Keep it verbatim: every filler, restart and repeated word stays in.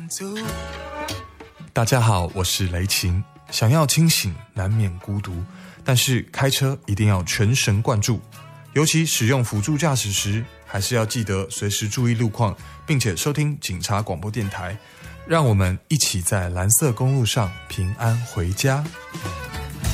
大家好，我是雷琴。想要清醒难免孤独，但是开车一定要全神贯注，尤其使用辅助驾驶时，还是要记得随时注意路况，并且收听警察广播电台，让我们一起在蓝色公路上平安回家。